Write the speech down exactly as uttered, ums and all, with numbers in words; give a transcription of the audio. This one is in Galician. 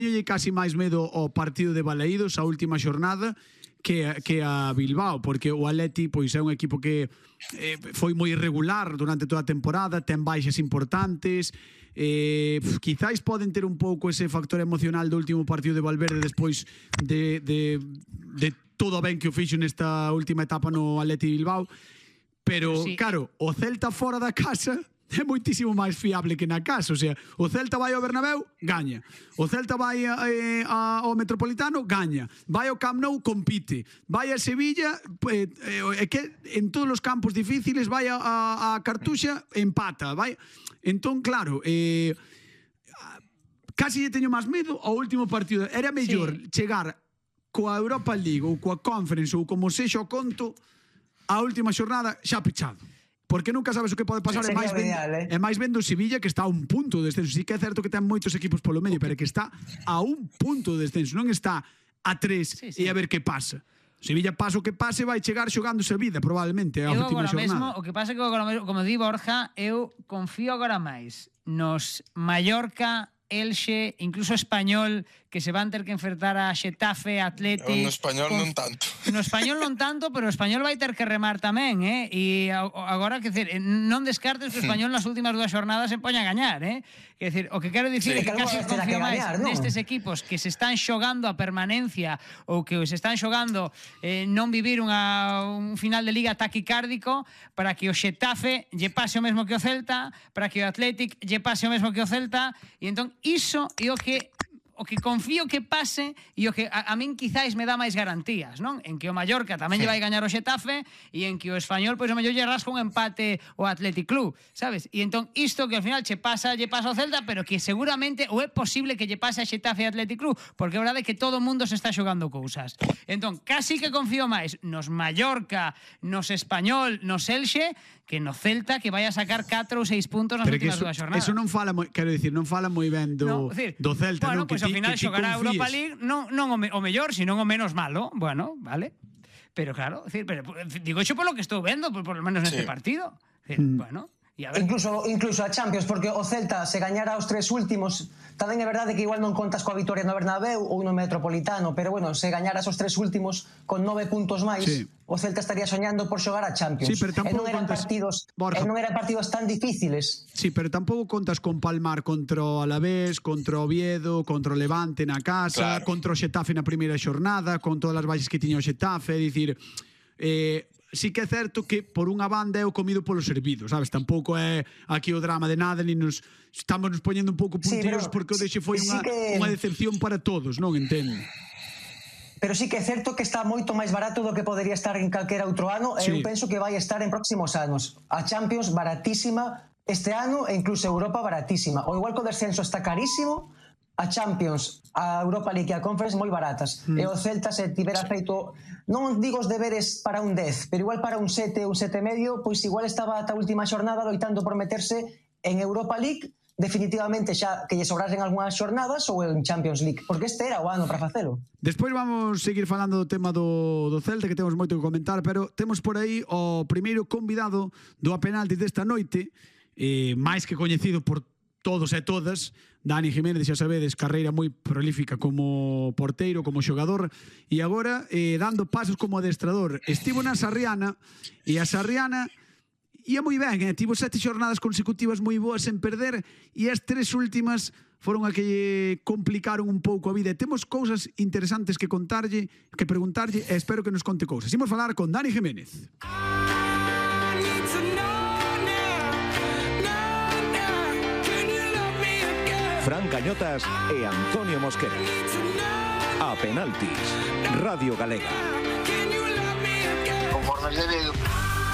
Teñolle casi máis medo ao partido de Balaídos, a última xornada, que a, que a Bilbao, porque o Atleti pois é un equipo que eh, foi moi irregular durante toda a temporada, ten baixas importantes, eh, quizáis poden ter un pouco ese factor emocional do último partido de Valverde despois de, de, de todo o ben que o fixo nesta última etapa no Atleti Bilbao, pero sí, claro, o Celta fora da casa é moitísimo máis fiable que na casa. O sea, o Celta vai ao Bernabéu, gaña. O Celta vai a, a, ao Metropolitano, gaña. Vai ao Camp Nou, compite. Vai a Sevilla, é eh, eh, que en todos os campos difíciles vai a, a, a Cartuxa, empata. Vai. Entón, claro, eh, casi lle teño máis medo ao último partido. Era mellor sí, chegar coa Europa League ou coa Conference ou como sexa o conto a última xornada xa pechado. Porque nunca sabes o que pode pasar. É máis, ben, eh? é máis ben do Sevilla, que está a un punto de descenso. Sí que é certo que ten moitos equipos polo medio, pero que está a un punto de descenso, non está a tres sí, sí. e a ver que pasa. Sevilla, pasa o que pase, vai chegar xogándose a vida, probablemente, a última xornada. Mesmo, o que pasa é que agora mesmo, como di Borja, eu confío agora máis nos Mallorca, Elxe, incluso Español, que se van ter que enfrentar a Xetafe, Atleti... No Español con... non tanto. No Español non tanto, pero o Español vai ter que remar tamén, eh? E agora, que decir, non descartes que o Español nas últimas dúas xornadas se poña a gañar, eh? Que decir, o que quero dicir sí, é que casi confío máis ¿no? nestes equipos que se están xogando a permanencia ou que se están xogando eh, non vivir unha, un final de liga taquicárdico para que o Xetafe lle pase o mesmo que o Celta, para que o Athletic lle pase o mesmo que o Celta, e entón iso é o que o que confío que pase e o que a, a min quizáis me dá máis garantías, non? En que o Mallorca tamén sí. lle vai gañar o Xetafe e en que o Español, pois o mellor lle rasca un empate o Athletic Club, sabes? E entón isto que ao final che pasa, lle pasa ao Celta, pero que seguramente ou é posible que lle pase a Xetafe e Athletic Club, porque é verdade que todo o mundo se está xogando cousas. Entón, casi que confío máis nos Mallorca, nos Español, nos Elxe, que no Celta, que vai a sacar catro ou seis puntos nas pero últimas dúas xornadas. Eso non fala moi, quero dicir, non fala moi ben do, no, decir, do Celta, bueno, non? Que pues, ti, ao final que xogará a Europa League, non, non o, me, o mellor, sino o menos malo, bueno, vale. Pero claro, decir, pero, digo iso por lo que estou vendo, por, por lo menos neste sí. partido. Decir, mm. bueno... Incluso, incluso a Champions, porque o Celta se gañara os tres últimos, tamén é verdade que igual non contas coa vitoria no Bernabéu ou no Metropolitano, pero bueno, se gañaras os tres últimos con nove puntos máis, sí. o Celta estaría soñando por xogar a Champions. Sí, pero tampouco e non eran contas... partidos, e non eran partidos tan difíciles. Sí, pero tampouco contas con palmar contra o Alavés, contra o Oviedo, contra o Levante na casa, claro. contra o Xetafe na primeira xornada, con todas as baixas que tiña o Xetafe, é dicir, eh sí que é certo que por unha banda é o comido polo servido, sabes? Tampouco é aquí o drama de nada, ni nos estamos nos poñendo un pouco puntillos sí, porque o deixe foi sí unha, que... unha decepción para todos, non entendo? Pero sí que é certo que está moito máis barato do que podería estar en calquera outro ano, e sí. eu penso que vai estar en próximos anos. A Champions baratísima este ano e incluso Europa baratísima. O igual que o descenso está carísimo, a Champions, a Europa League e a Conference moi baratas. Mm. E o Celta se tivera feito, non digo os deberes para un dez, pero igual para un sete, un sete e medio, pois igual estaba ata a última xornada loitando por meterse en Europa League, definitivamente xa que lle sobrasen algunhas xornadas, ou en Champions League, porque este era o ano para facelo. Despois vamos seguir falando do tema do, do Celta, que temos moito que comentar, pero temos por aí o primeiro convidado do A Penaltis desta noite, eh, máis que coñecido por todos e todas. Dani Jiménez, xa sabedes, carreira moi prolífica como porteiro, como xogador, e agora eh, dando pasos como adestrador. Estivo na Sarriana, e a Sarriana ia moi ben, eh? Tivo sete xornadas consecutivas moi boas sen perder, e as tres últimas foron a que complicaron un pouco a vida. E temos cousas interesantes que contarlle, que preguntarlle, e espero que nos conte cousas. Imos falar con Dani Jiménez. Fran Cañotas e Antonio Mosquera. A Penaltis, Radio Galega. Conforme se ve